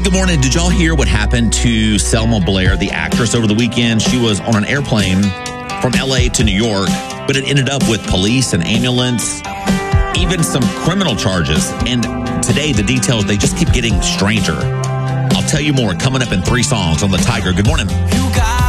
good morning. Did y'all hear what happened to Selma Blair, the actress, over the weekend? She was on an airplane from L.A. to New York, but it ended up with police and ambulance, even some criminal charges. And today, the details, they just keep getting stranger. I'll tell you more coming up in 3 songs on The Tiger. Good morning.